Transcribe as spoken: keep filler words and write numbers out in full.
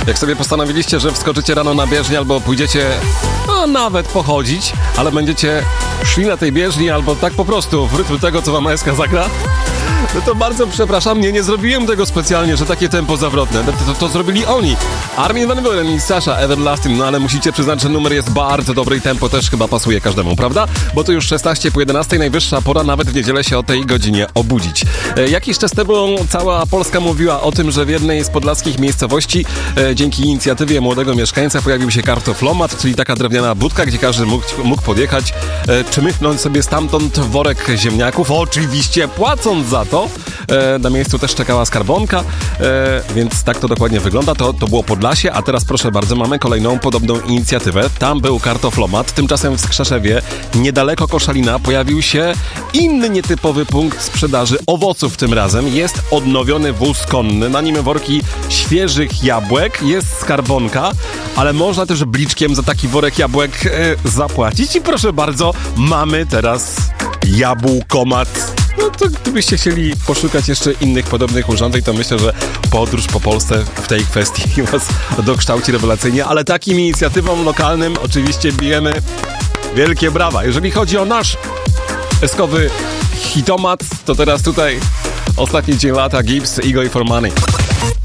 Jak sobie postanowiliście, że wskoczycie rano na bieżnię albo pójdziecie, no nawet pochodzić, ale będziecie szli na tej bieżni albo tak po prostu w rytm tego, co wam A S K zagra, no to bardzo przepraszam, nie, nie zrobiłem tego specjalnie, że takie tempo zawrotne. To, to, to zrobili oni. Armin van Buuren i Sasha Everlasting, no ale musicie przyznać, że numer jest bardzo dobry i tempo też chyba pasuje każdemu, prawda? Bo to już szesnaście po jedenastej, najwyższa pora nawet w niedzielę się o tej godzinie obudzić. E, jakiś czas temu cała Polska mówiła o tym, że w jednej z podlaskich miejscowości e, dzięki inicjatywie młodego mieszkańca pojawił się kartoflomat, czyli taka drewniana budka, gdzie każdy mógł, mógł podjechać, e, czmychnąć sobie stamtąd worek ziemniaków, oczywiście płacąc za to. E, na miejscu też czekała skarbonka, e, więc tak to dokładnie wygląda. To, to było Podlasie, a teraz proszę bardzo, mamy kolejną podobną inicjatywę. Tam był kartoflomat, tymczasem w Skrzeszewie, niedaleko Koszalina, pojawił się inny nietypowy punkt sprzedaży owoców tym razem. Jest odnowiony wóz konny, na nim worki świeżych jabłek, jest skarbonka, ale można też bliczkiem za taki worek jabłek e, zapłacić i proszę bardzo, mamy teraz jabłkomat. No to gdybyście chcieli poszukać jeszcze innych podobnych urządzeń, to myślę, że podróż po Polsce w tej kwestii was dokształci rewelacyjnie, ale takim inicjatywom lokalnym oczywiście bijemy wielkie brawa. Jeżeli chodzi o nasz eskowy hitomat, to teraz tutaj ostatni dzień lata Gibbs, Ego i For Money.